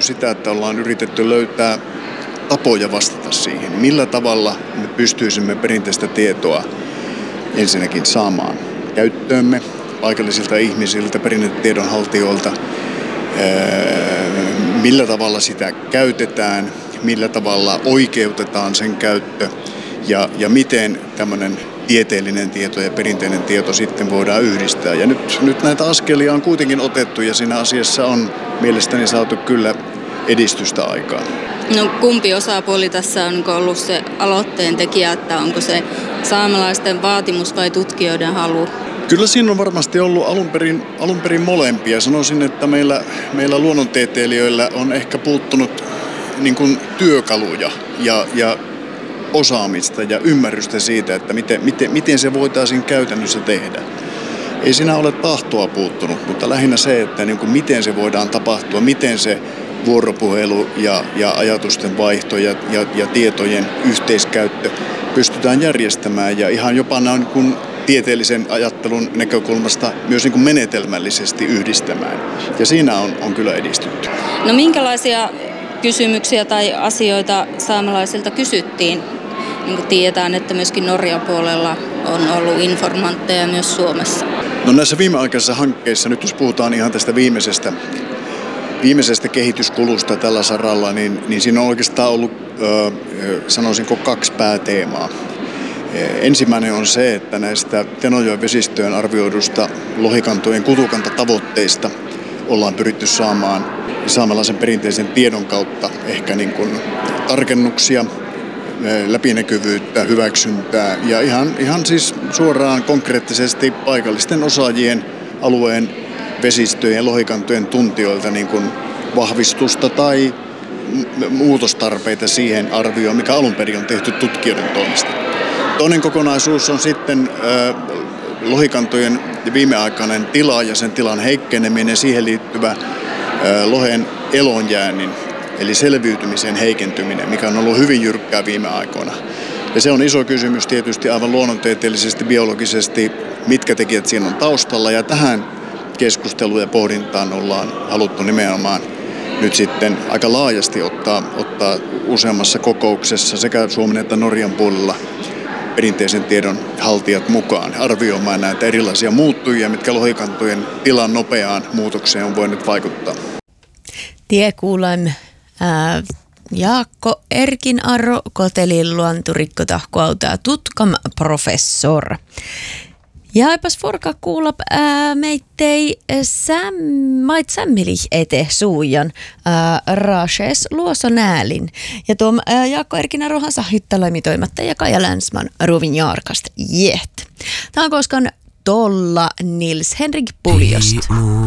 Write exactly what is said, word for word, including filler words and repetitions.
sitä, että ollaan yritetty löytää tapoja vastata siihen. Millä tavalla me pystyisimme perinteistä tietoa ensinnäkin saamaan käyttöömme paikallisilta ihmisiltä, perinnetiedon haltijoilta. Millä tavalla sitä käytetään, millä tavalla oikeutetaan sen käyttö ja, ja miten tämmöinen tieteellinen tieto ja perinteinen tieto sitten voidaan yhdistää. Ja nyt, nyt näitä askelia on kuitenkin otettu ja siinä asiassa on mielestäni saatu kyllä edistystä aikaan. No kumpi osapuoli tässä on ollut se aloitteen tekijä, että onko se saamelaisten vaatimus vai tutkijoiden halu? Kyllä siinä on varmasti ollut alun perin, alun perin molempia. Sanoisin, että meillä, meillä luonnontieteilijöillä on ehkä puuttunut niin kuin työkaluja ja, ja osaamista ja ymmärrystä siitä, että miten, miten, miten se voitaisiin käytännössä tehdä. Ei siinä ole tahtoa puuttunut, mutta lähinnä se, että niin kuin miten se voidaan tapahtua, miten se vuoropuhelu ja, ja ajatusten vaihto ja, ja, ja tietojen yhteiskäyttö pystytään järjestämään ja ihan jopa niin kuin tieteellisen ajattelun näkökulmasta myös niin kuin menetelmällisesti yhdistämään. Ja siinä on, on kyllä edistytty. No minkälaisia kysymyksiä tai asioita saamelaisilta kysyttiin? Niin kuin tiedetään, että myöskin Norjan puolella on ollut informantteja myös Suomessa. No näissä viimeaikaisissa hankkeissa, nyt jos puhutaan ihan tästä viimeisestä, viimeisestä kehityskulusta tällä saralla, niin, niin siinä on oikeastaan ollut, ö, sanoisinko, kaksi pääteemaa. Ensimmäinen on se, että näistä Tenojoen vesistöön arvioidusta lohikantojen kutukantatavoitteista ollaan pyritty saamaan saamelaisen perinteisen tiedon kautta ehkä niin kuin tarkennuksia, läpinäkyvyyttä, hyväksyntää ja ihan, ihan siis suoraan konkreettisesti paikallisten osaajien alueen vesistöjen ja lohikantojen tuntijoilta niin kuin vahvistusta tai muutostarpeita siihen arvioon, mikä alun perin on tehty tutkijoiden toimesta. Toinen kokonaisuus on sitten äh, lohikantojen viimeaikainen tila ja sen tilan heikkeneminen, siihen liittyvä äh, lohen elonjäännin eli selviytymisen heikentyminen, mikä on ollut hyvin jyrkkää viime aikoina. Ja se on iso kysymys tietysti aivan luonnontieteellisesti, biologisesti, mitkä tekijät siinä on taustalla. Ja tähän keskusteluun ja pohdintaan ollaan haluttu nimenomaan nyt sitten aika laajasti ottaa, ottaa useammassa kokouksessa sekä Suomen että Norjan puolella perinteisen tiedon haltijat mukaan arvioimaan näitä erilaisia muuttujia, mitkä lohikantojen tilan nopeaan muutokseen on voinut vaikuttaa. Tiekuulem ää, Jaakko Erkinaro kotelin luonturikko tahkuautaa tutkam professor. Ja eipäs forka kuulla ää, meittei säm, mait sämmili ete suujan ää, Rashes luoso näälin. Ja tuo ää, Jaakko Erkinarohan sahittaloimitoimattaja ja Kaija Länsman Ruvin Jaarkast. Jet. Tämä on koskaan tolla Nils Henrik Puljosta.